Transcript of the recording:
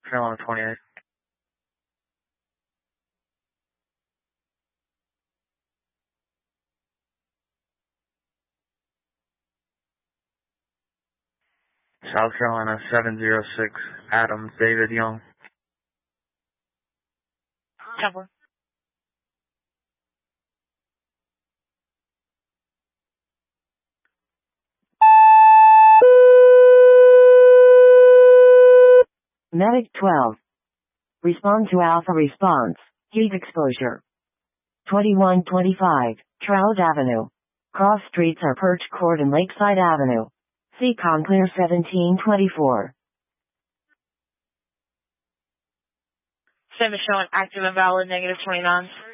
Carolina 28. South Carolina 706, Adams, David Young. Cover. Medic 12. Respond to Alpha response. Heat exposure. 2125, Trout Avenue. Cross streets are Perch Court and Lakeside Avenue. See Conclear 1724. 7 showing active and valid, negative 29.